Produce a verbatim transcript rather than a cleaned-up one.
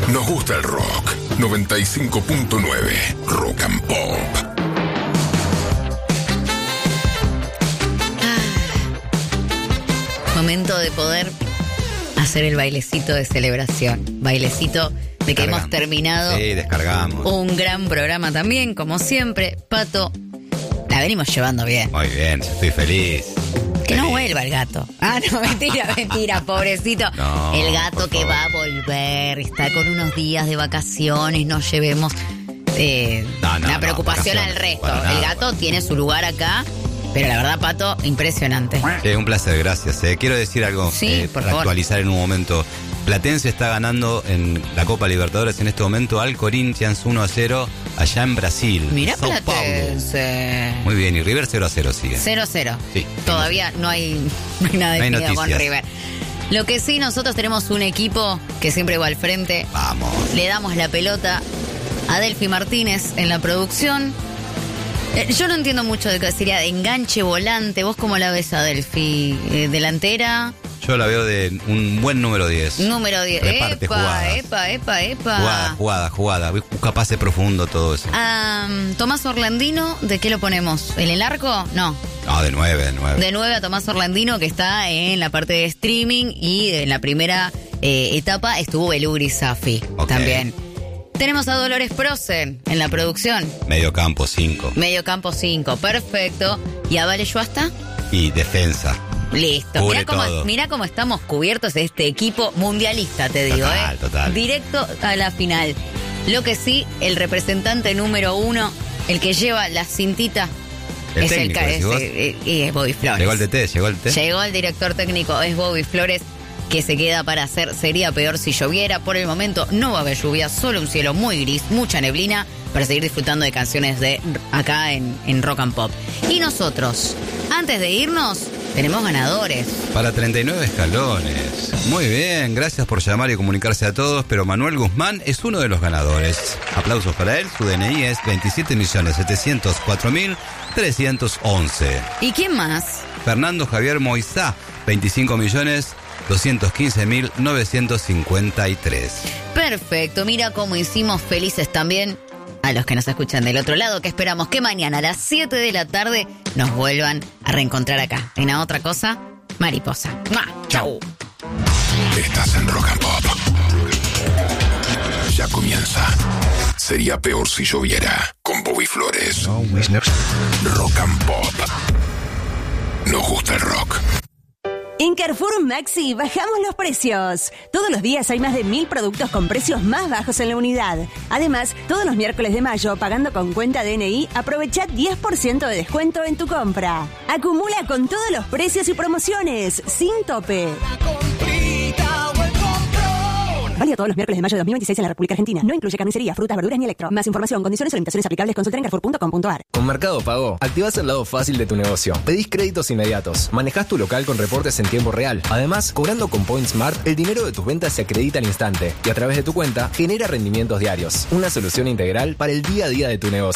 Nos gusta el rock. noventa y cinco punto nueve Rock and Pop. Momento de poder hacer el bailecito de celebración. Bailecito de que hemos terminado. Sí, descargamos. Un gran programa también, como siempre. Pato, la venimos llevando bien. Muy bien, estoy feliz. Que feliz. no vuelva el gato. Ah, no, mentira, mentira, pobrecito. No, el gato que favor. va a volver, está con unos días de vacaciones, no llevemos eh, No, no, la no, preocupación al vacaciones, resto. para nada, el gato para- tiene su lugar acá, pero la verdad, Pato, impresionante. Sí, un placer, gracias. Eh. Quiero decir algo, Sí, eh, por para favor. actualizar en un momento. Platense está ganando en la Copa Libertadores en este momento al Corinthians uno a cero allá en Brasil. Mirá Sao Paulo. Platense. Muy bien, y River cero a cero sigue. cero cero. Sí. Todavía no hay, no hay nada No hay definido con noticias. River. Lo que sí, nosotros tenemos un equipo que siempre va al frente. Vamos. Le damos la pelota a Delphi Martínez en la producción. Eh, yo no entiendo mucho de qué sería de enganche, volante. ¿Vos cómo la ves a Delphi? Eh, ¿Delantera? Yo la veo de un buen número diez. Número diez. Reparte Epa, jugadas. epa, epa, epa. Jugada, jugada, jugada. Busca pase profundo, todo eso. Ah, Tomás Orlandino, ¿de qué lo ponemos? ¿En el arco? No. No, de nueve, de nueve. De nueve a Tomás Orlandino, que está en la parte de streaming, y en la primera eh, etapa estuvo Belugri Safi Ok. también. Tenemos a Dolores Prosen en la producción. Medio campo, cinco. Medio campo cinco, perfecto. ¿Y a Vale Yuasta? Y defensa. Listo. Cubre Mirá cómo, todo. mirá cómo estamos cubiertos de este equipo mundialista, te digo, Total, ¿eh? total. Directo a la final. Lo que sí, el representante número uno, el que lleva la cintita, El es técnico, el ca- decís es, vos. eh, eh, es Bobby Flores. Llegó el D T, llegó el D T. Llegó el director técnico, es Bobby Flores, que se queda para hacer Sería Peor Si Lloviera. Por el momento no va a haber lluvia, solo un cielo muy gris, mucha neblina, para seguir disfrutando de canciones de acá en, en Rock and Pop. Y nosotros, antes de irnos, tenemos ganadores. Para treinta y nueve escalones. Muy bien, gracias por llamar y comunicarse a todos, pero Manuel Guzmán es uno de los ganadores. Aplausos para él, su D N I es veintisiete millones setecientos cuatro mil trescientos once. ¿Y quién más? Fernando Javier Moizá, veinticinco millones doscientos quince mil novecientos cincuenta y tres. Perfecto, mira cómo hicimos felices también a los que nos escuchan del otro lado, que esperamos que mañana a las siete de la tarde nos vuelvan a reencontrar acá. En A Otra Cosa, Mariposa. ¡Mua! ¡Chau! Estás en Rock and Pop. Ya comienza. Sería peor si lloviera. Con Bobby Flores. Rock and Pop. Nos gusta el rock. En Carrefour Maxi bajamos los precios. Todos los días hay más de mil productos con precios más bajos en la unidad. Además, todos los miércoles de mayo, pagando con cuenta D N I, aprovecha diez por ciento de descuento en tu compra. Acumula con todos los precios y promociones, sin tope. Válido todos los miércoles de mayo de dos mil veintiséis en la República Argentina. No incluye carnicería, frutas, verduras ni electro. Más información, condiciones o limitaciones aplicables, consulta en carrefour punto com punto a r. Con Mercado Pago, activás el lado fácil de tu negocio. Pedís créditos inmediatos. Manejás tu local con reportes en tiempo real. Además, cobrando con Point Smart, el dinero de tus ventas se acredita al instante y a través de tu cuenta genera rendimientos diarios. Una solución integral para el día a día de tu negocio.